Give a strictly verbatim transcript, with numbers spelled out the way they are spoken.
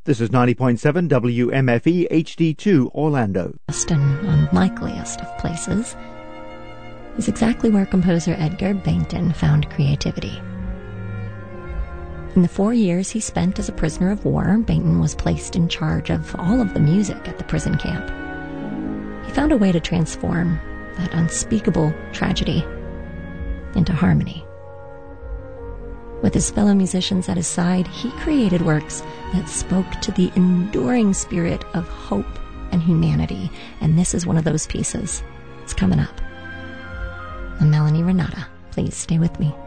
This is ninety point seven W M F E H D two Orlando. Best and unlikeliest of places is exactly where composer Edgar Bainton found creativity. In the four years he spent as a prisoner of war, Bainton was placed in charge of all of the music at the prison camp. He found a way to transform that unspeakable tragedy into harmony. With his fellow musicians at his side, he created works that spoke to the enduring spirit of hope and humanity, and this is one of those pieces. It's coming up. I'm Melanie Renata. Please stay with me.